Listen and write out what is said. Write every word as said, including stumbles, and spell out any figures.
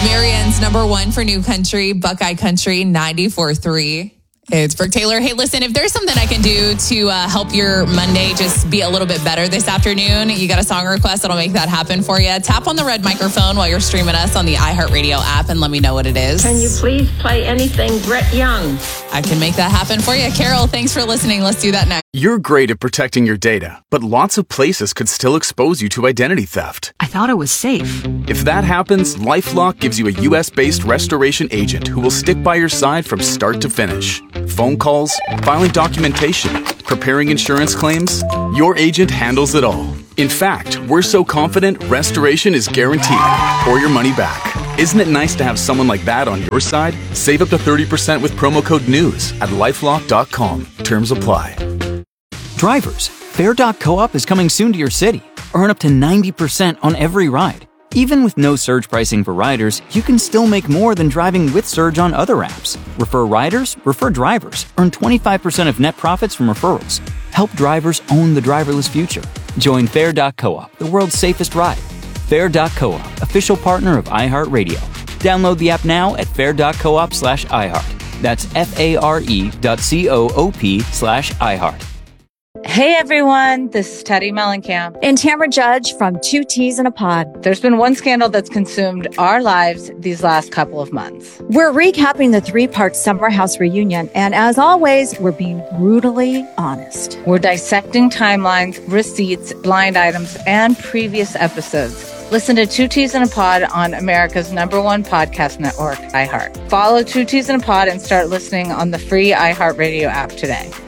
Marianne's number one for new country, Buckeye Country ninety-four point three. It's Brooke Taylor. Hey, listen, if there's something I can do to uh, help your Monday just be a little bit better this afternoon, you got a song request that'll make that happen for you. Tap on the red microphone while you're streaming us on the iHeartRadio app and let me know what it is. Can you please play anything Brett Young? I can make that happen for you. Carol, thanks for listening. Let's do that next. You're great at protecting your data, but lots of places could still expose you to identity theft. I thought it was safe. If that happens, LifeLock gives you a U S-based restoration agent who will stick by your side from start to finish. Phone calls, filing documentation, preparing insurance claims, your agent handles it all. In fact, we're so confident restoration is guaranteed or your money back. Isn't it nice to have someone like that on your side? Save up to thirty percent with promo code NEWS at lifelock dot com. Terms apply. Drivers, Fare dot coop is coming soon to your city. Earn up to ninety percent on every ride. Even with no surge pricing for riders, you can still make more than driving with Surge on other apps. Refer riders, refer drivers. Earn twenty-five percent of net profits from referrals. Help drivers own the driverless future. Join Fare dot coop, the world's safest ride. Fare dot coop, official partner of iHeartRadio. Download the app now at fare dot coop slash iHeart. That's F-A-R-E dot C-O-O-P slash iHeart. Hey everyone, this is Teddy Mellencamp and Tamara Judge from Two Teas in a Pod. There's been one scandal that's consumed our lives these last couple of months. We're recapping the three-part Summer House reunion, and as always, we're being brutally honest. We're dissecting timelines, receipts, blind items, and previous episodes. Listen to Two Teas in a Pod on America's number one podcast network, iHeart. Follow Two Teas in a Pod and start listening on the free iHeartRadio app today.